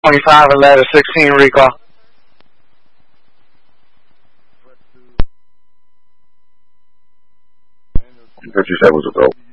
25 and ladder 16 recall. 57 was a go.